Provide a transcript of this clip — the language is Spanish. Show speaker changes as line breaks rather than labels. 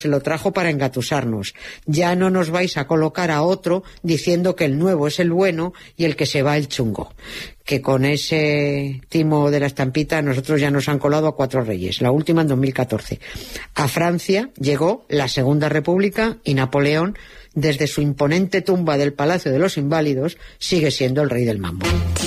se lo trajo para engatusarnos. Ya no nos vais a colocar a otro diciendo que el nuevo es el bueno y el que se va el chungo. Que con ese timo de la estampita nosotros ya nos han colado a 4 reyes, la última en 2014. A Francia llegó la Segunda República y Napoleón, desde su imponente tumba del Palacio de los Inválidos, sigue siendo el rey del mambo.